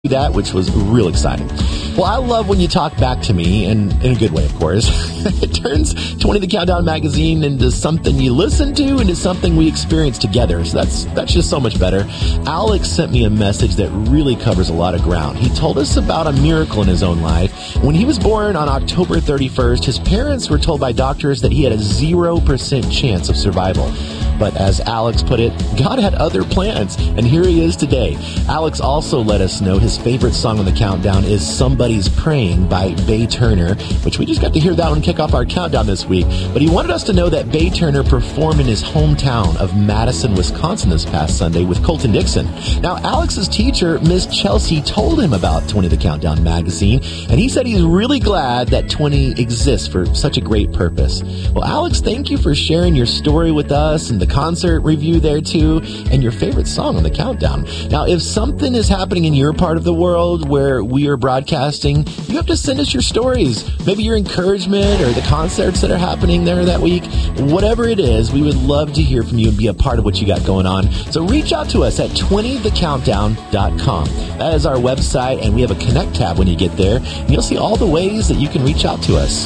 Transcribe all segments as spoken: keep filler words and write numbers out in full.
that, which was real exciting. Well, I love when you talk back to me, and in a good way, of course. It turns twenty The Countdown magazine into something you listen to, into something we experience together. So that's that's just so much better. Alex sent me a message that really covers a lot of ground. He told us about a miracle in his own life. When he was born on October thirty-first, his parents were told by doctors that he had a zero percent chance of survival. But as Alex put it, God had other plans, and here he is today. Alex also let us know his favorite song on the countdown is Somebody's Praying by Bay Turner, which we just got to hear that one kick off our countdown this week. But he wanted us to know that Bay Turner performed in his hometown of Madison, Wisconsin this past Sunday with Colton Dixon. Now, Alex's teacher, Miss Chelsea, told him about twenty The Countdown magazine, and he said he's really glad that twenty exists for such a great purpose. Well, Alex, thank you for sharing your story with us and the concert review there too, and your favorite song on the countdown. Now, if something is happening in your part of the world where we are broadcasting, you have to send us your stories. Maybe your encouragement or the concerts that are happening there that week. Whatever it is, we would love to hear from you and be a part of what you got going on. So reach out to us at twenty the countdown dot com. That is our website, and we have a Connect tab when you get there, and you'll see all the ways that you can reach out to us.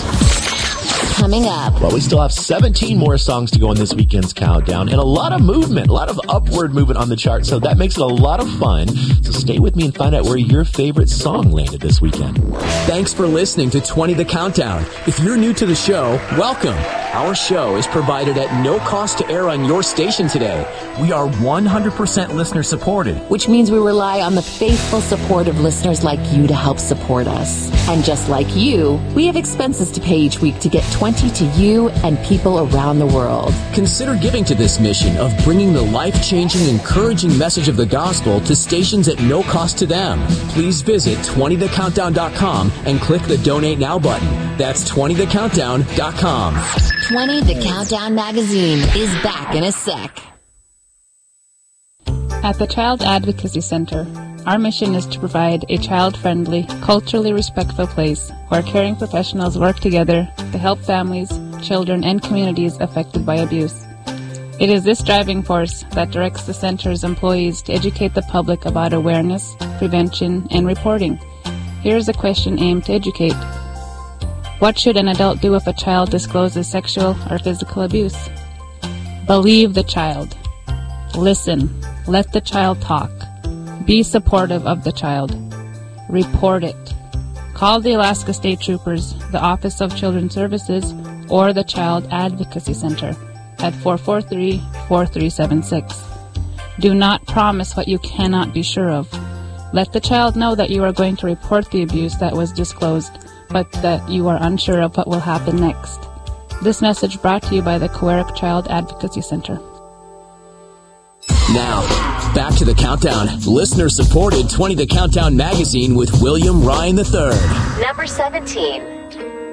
Coming up. Well, we still have seventeen more songs to go in this weekend's countdown, and a lot of movement, a lot of upward movement on the chart, so that makes it a lot of fun. So stay with me and find out where your favorite song landed this weekend. Thanks for listening to twenty The Countdown. If you're new to the show, welcome. Our show is provided at no cost to air on your station today. We are one hundred percent listener supported, which means we rely on the faithful support of listeners like you to help support us. And just like you, we have expenses to pay each week to get twenty to you and people around the world. Consider giving to this mission of bringing the life-changing, encouraging message of the gospel to stations at no cost to them. Please visit twenty the countdown dot com and click the Donate Now button. That's twenty the countdown dot com. twenty The Countdown magazine is back in a sec. At the Child Advocacy Center, our mission is to provide a child-friendly, culturally respectful place where caring professionals work together to help families, children, and communities affected by abuse. It is this driving force that directs the center's employees to educate the public about awareness, prevention, and reporting. Here's a question aimed to educate. What should an adult do if a child discloses sexual or physical abuse? Believe the child. Listen. Let the child talk. Be supportive of the child. Report it. Call the Alaska State Troopers, the Office of Children's Services, or the Child Advocacy Center at four four three, four three seven six. Do not promise what you cannot be sure of. Let the child know that you are going to report the abuse that was disclosed, but that you are unsure of what will happen next. This message brought to you by the Coeric Child Advocacy Center. Now, back to the countdown. Listener-supported twenty The Countdown magazine with William Ryan the third. Number seventeen.